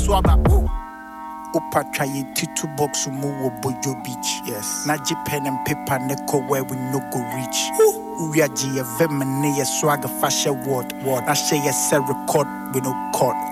swagger. Opa try titu box mu wo Bojo Beach. Yes. Naji pen and paper neko where we no go reach. We are G a vemine swagger fashion word. I say yes record we no court.